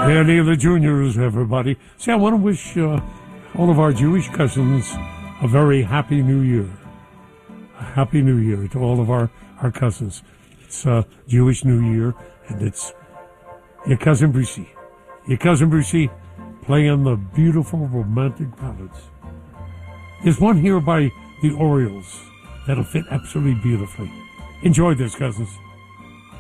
Any of the juniors, everybody. See, I want to wish all of our Jewish cousins a very happy new year. A happy new year to all of our cousins. It's Jewish New Year, and it's your cousin Brucey. Your cousin Brucey playing the beautiful romantic ballads. There's one here by the Orioles that'll fit absolutely beautifully. Enjoy this, cousins.